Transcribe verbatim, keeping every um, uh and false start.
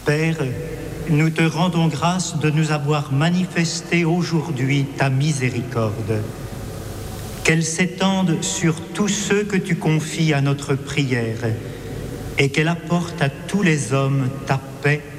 Père, nous te rendons grâce de nous avoir manifesté aujourd'hui ta miséricorde. Qu'elle s'étende sur tous ceux que tu confies à notre prière et qu'elle apporte à tous les hommes ta paix